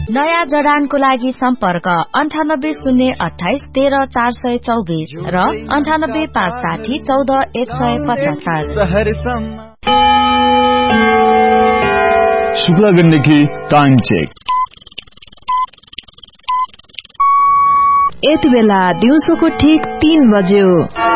नयाँ जडानको लागि सम्पर्क 9808130424 र 9856014175। Shukla Gandaki time check. यति बेला दिउँसोको ठीक 3 बज्यो।